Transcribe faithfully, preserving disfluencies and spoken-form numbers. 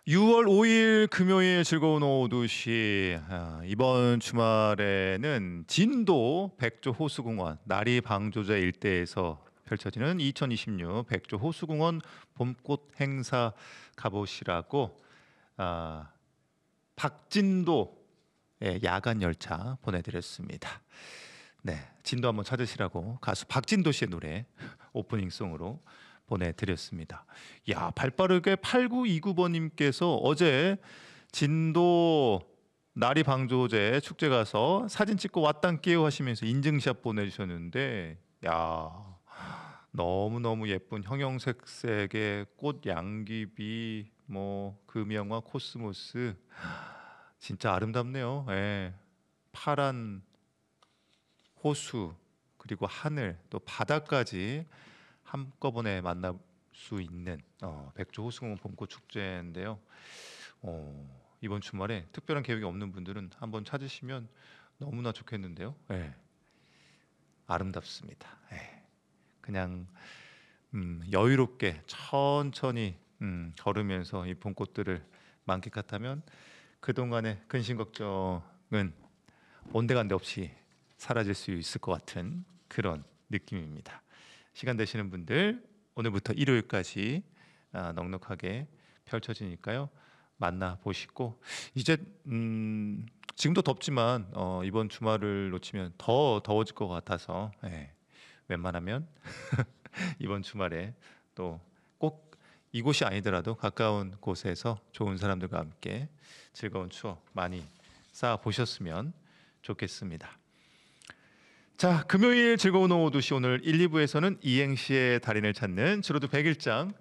유월 오일 금요일 즐거운 오후 두 시. 아, 이번 주말에는 진도 백조 호수공원 나리방조제 일대에서 펼쳐지는 이천이십육 백조 호수공원 봄꽃 행사 가보시라고 아, 박진도 의 야간 열차 보내드렸습니다. 네, 진도 한번 찾으시라고 가수 박진도 씨의 노래 오프닝송으로 보내드렸습니다. 야, 발빠르게 팔구이구 번님께서 어제 진도 나리방조제 축제 가서 사진 찍고 왔단께요 하시면서 인증샷 보내주셨는데, 야, 너무너무 예쁜 형형색색의 꽃 양귀비, 뭐 금영화 코스모스, 진짜 아름답네요. 예. 파란 호수, 그리고 하늘, 또 바다까지 한꺼번에 만날 수 있는 어, 백조 호수공원 봄꽃 축제인데요. 어, 이번 주말에 특별한 계획이 없는 분들은 한번 찾으시면 너무나 좋겠는데요. 예. 아름답습니다. 예. 그냥 음, 여유롭게 천천히 음, 걸으면서 이 봄꽃들을 만끽하다면 그동안의 근심 걱정은 온데간데 없이 사라질 수 있을 것 같은 그런 느낌입니다. 시간 되시는 분들 오늘부터 일요일까지 아, 넉넉하게 펼쳐지니까요. 만나보시고 이제 음, 지금도 덥지만 어, 이번 주말을 놓치면 더 더워질 것 같아서 예, 웬만하면 이번 주말에 또 꼭 이곳이 아니더라도 가까운 곳에서 좋은 사람들과 함께 즐거운 추억 많이 쌓아 보셨으면 좋겠습니다. 자, 금요일 즐거운 오후 두 시 오늘 일, 이 부에서는 이행시의 달인을 찾는 주로도 백일장